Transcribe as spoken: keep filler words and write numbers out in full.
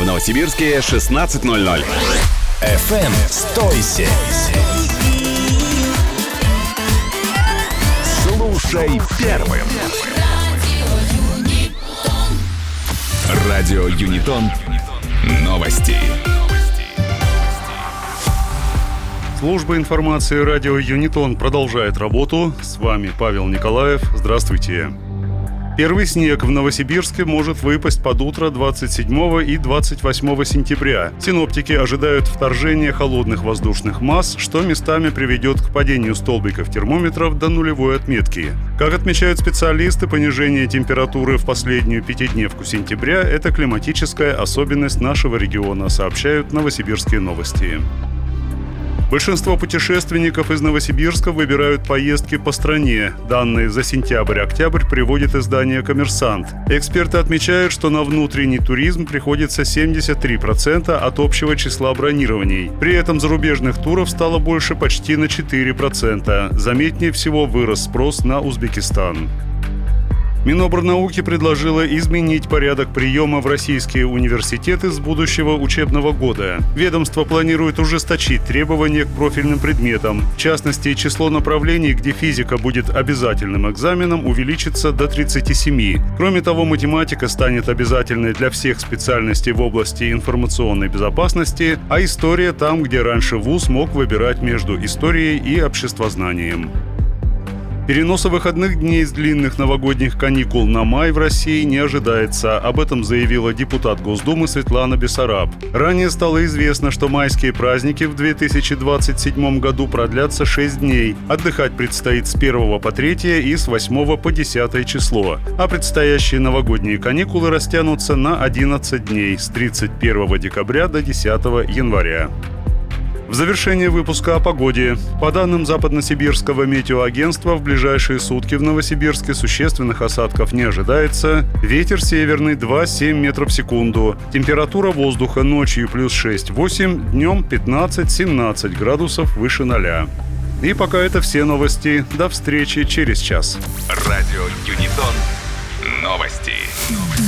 Новосибирске шестнадцать ноль ноль. эф эм сто семь. Слушай первым. Радио Юнитон. Новости. Служба информации радио Юнитон продолжает работу. С вами Павел Николаев. Здравствуйте. Первый снег в Новосибирске может выпасть под утро двадцать седьмого и двадцать восьмого сентября. Синоптики ожидают вторжения холодных воздушных масс, что местами приведет к падению столбиков термометров до нулевой отметки. Как отмечают специалисты, понижение температуры в последнюю пятидневку сентября – это климатическая особенность нашего региона, сообщают Новосибирские новости. Большинство путешественников из Новосибирска выбирают поездки по стране. Данные за сентябрь-октябрь приводит издание «Коммерсант». Эксперты отмечают, что на внутренний туризм приходится семьдесят три процента от общего числа бронирований. При этом зарубежных туров стало больше почти на четыре процента. Заметнее всего вырос спрос на Узбекистан. Минобрнауки предложила изменить порядок приема в российские университеты с будущего учебного года. Ведомство планирует ужесточить требования к профильным предметам. В частности, число направлений, где физика будет обязательным экзаменом, увеличится до тридцати семи. Кроме того, математика станет обязательной для всех специальностей в области информационной безопасности, а история там, где раньше вуз мог выбирать между историей и обществознанием. Переноса выходных дней с длинных новогодних каникул на май в России не ожидается. Об этом заявила депутат Госдумы Светлана Бессараб. Ранее стало известно, что майские праздники в две тысячи двадцать седьмом году продлятся шесть дней. Отдыхать предстоит с первого по третье и с восьмого по десятое число. А предстоящие новогодние каникулы растянутся на одиннадцать дней с тридцать первого декабря до десятого января. В завершение выпуска о погоде. По данным Западносибирского метеоагентства, в ближайшие сутки в Новосибирске существенных осадков не ожидается. Ветер северный два целых семь метров в секунду. Температура воздуха ночью плюс шесть-восемь, днем пятнадцать-семнадцать градусов выше ноля. И пока это все новости. До встречи через час. Радио Юнитон. Новости.